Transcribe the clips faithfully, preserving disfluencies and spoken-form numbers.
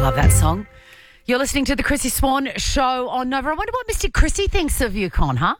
love that song. You're listening to the Chrissy Swan Show on Nova. I wonder what Mister Chrissy thinks of Yukon, huh?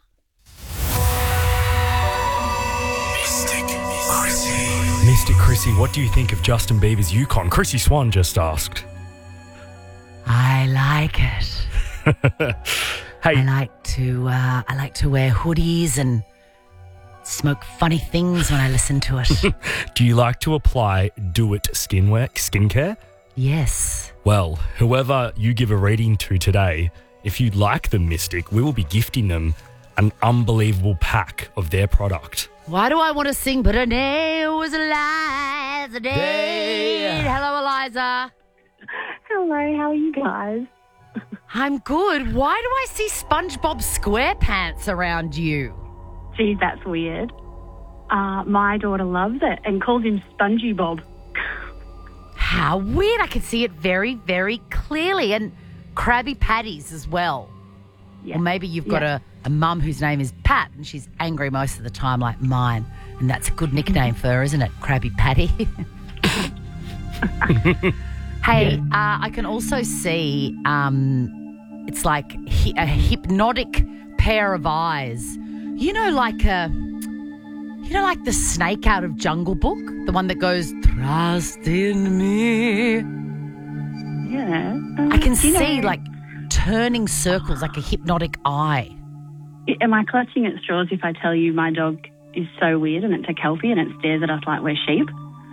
Mystic Chrissy. Mystic Chrissy, what do you think of Justin Bieber's Yukon? Chrissy Swan just asked. I like it. Hey, I like to uh, I like to wear hoodies and smoke funny things when I listen to it. do you like to apply Do It skinwear, skincare? Yes. Well, whoever you give a reading to today, if you like the Mystic, we will be gifting them an unbelievable pack of their product. Why do I want to sing? But her name was Eliza Day. Hello, Eliza. Hello, how are you guys? I'm good. Why do I see SpongeBob SquarePants around you? Geez, that's weird. Uh, my daughter loves it and calls him Spongy Bob. How weird. I can see it very, very clearly. And Krabby Patties as well. Yeah. Or maybe you've got Yeah. a, a mum whose name is Pat and she's angry most of the time like mine. And that's a good nickname for her, isn't it? Krabby Patty. Hey, uh, I can also see um, it's like hi- a hypnotic pair of eyes. You know, like a, you know, like the snake out of Jungle Book, the one that goes, "Trust in me." Yeah. I can Um, you see know, like turning circles, like a hypnotic eye. Am I clutching at straws if I tell you my dog is so weird and it's a Kelpie and it stares at us like we're sheep?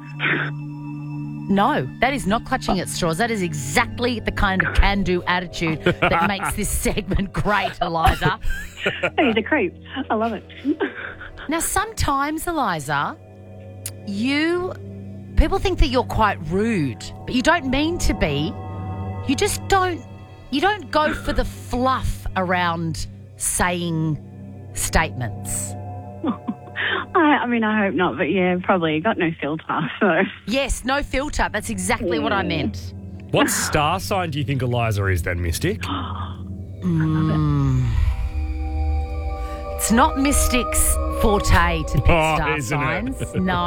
No, that is not clutching at straws. That is exactly the kind of can-do attitude that makes this segment great, Eliza. He's a creep. I love it. Now, sometimes, Eliza, you people think that you're quite rude, but you don't mean to be. You just don't. You don't go for the fluff around saying statements. I, I mean, I hope not, but yeah, probably got no filter. So Yes, no filter. That's exactly what I meant. What star sign do you think Eliza is then, Mystic? Mm. It's not Mystic's forte to pick Oh, star isn't it? signs. No.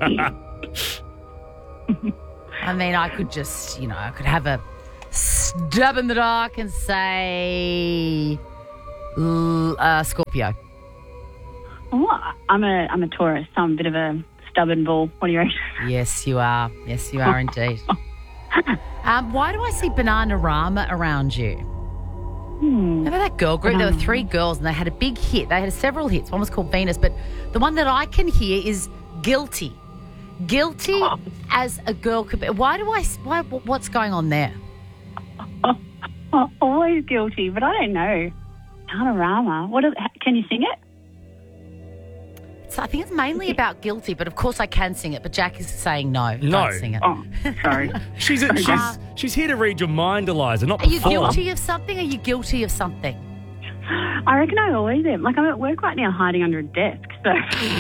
I mean, I could just, you know, I could have a stab in the dark and say l- uh, Scorpio. oh, I'm a I'm a Taurus, so I'm a bit of a stubborn bull. What do you reckon? Yes, you are. Yes, you are indeed. Um, why do I see Bananarama around you? Hmm. Remember that girl group? There were three girls and they had a big hit. They had several hits. One was called Venus, but the one that I can hear is Guilty. Guilty as a girl could be. Why do I, why, what's going on there? Oh, always guilty, but I don't know. Panorama. What is, can you sing it? So I think it's mainly about Guilty, but of course I can sing it, but Jack is saying no. No. Don't sing it. Oh, sorry. She's a, she's she's here to read your mind, Eliza, not Are you perform. guilty of something? Are you guilty of something? I reckon I always am. Like, I'm at work right now hiding under a desk, so...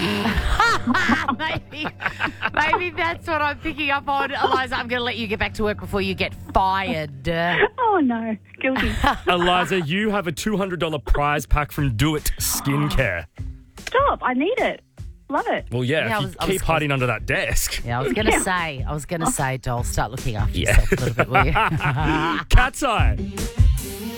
maybe, maybe that's what I'm picking up on. Eliza, I'm going to let you get back to work before you get fired. Oh, no. Guilty. Eliza, you have a two hundred dollars prize pack from Do It Skincare. Stop. I need it. Love it. Well, yeah, Yeah, I if was- you I was keep hiding under that desk. Yeah, I was going to Yeah. say, I was going to say, doll, start looking after Yeah. yourself a little bit, will you? Cat's eye.